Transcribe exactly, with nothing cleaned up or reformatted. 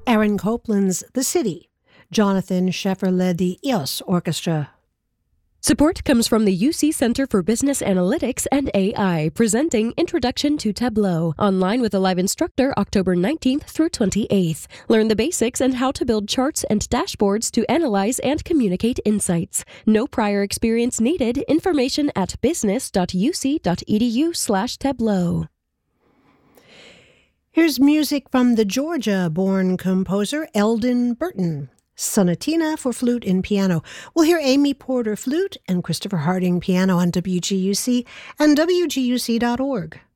Aaron Copland's The City. Jonathan Sheffer led the E O S Orchestra. Support comes from the U C Center for Business Analytics and A I, presenting Introduction to Tableau, online with a live instructor October nineteenth through twenty-eighth. Learn the basics and how to build charts and dashboards to analyze and communicate insights. No prior experience needed. Information at business.uc.edu slash tableau. Here's music from the Georgia-born composer Eldon Burton. Sonatina for flute and piano. We'll hear Amy Porter flute and Christopher Harding piano on W G U C and W G U C dot org.